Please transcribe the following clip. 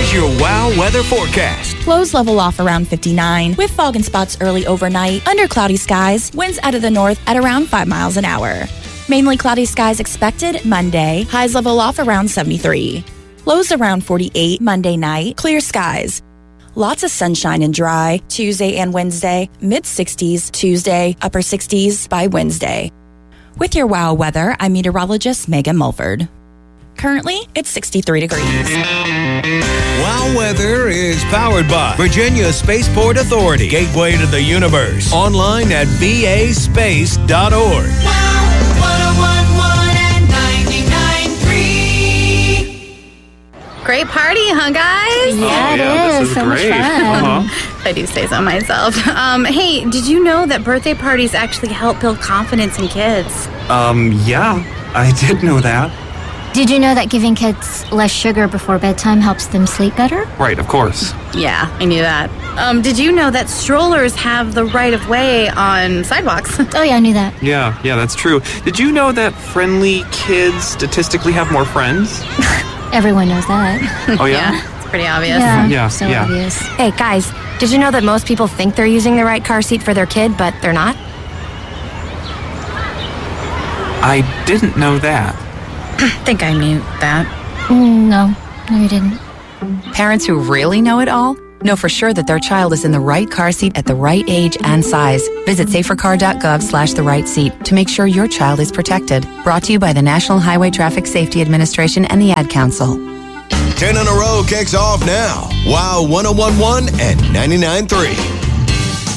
Here's your WOW weather forecast. Lows level off around 59, with fog and spots early overnight, under cloudy skies, winds out of the north at around 5 miles an hour. Mainly cloudy skies expected Monday, highs level off around 73. Lows around 48 Monday night, clear skies. Lots of sunshine and dry Tuesday and Wednesday, mid-60s Tuesday, upper 60s by Wednesday. With your WOW weather, I'm meteorologist Megan Mulford. Currently, it's 63 degrees. WOW weather is powered by Virginia Spaceport Authority, gateway to the universe. Online at vaspace.org. WOW 101.1 and 99.3. Great party, huh, guys? Yeah, it is. So much fun. I do say so myself. Hey, did you know that birthday parties actually help build confidence in kids? Yeah, I did know that. Did you know that giving kids less sugar before bedtime helps them sleep better? Right, of course. Yeah, I knew that. Did you know that strollers have the right of way on sidewalks? Oh, yeah, I knew that. Yeah, that's true. Did you know that friendly kids statistically have more friends? Everyone knows that. Oh, yeah? It's pretty obvious. Yeah, so yeah. obvious. Hey, guys, did you know that most people think they're using the right car seat for their kid, but they're not? I didn't know that. I think I knew that. No, you didn't. Parents who really know it all know for sure that their child is in the right car seat at the right age and size. Visit safercar.gov/the right seat to make sure your child is protected. Brought to you by the National Highway Traffic Safety Administration and the Ad Council. 10 in a row kicks off now. WOW 101.1 and 99.3.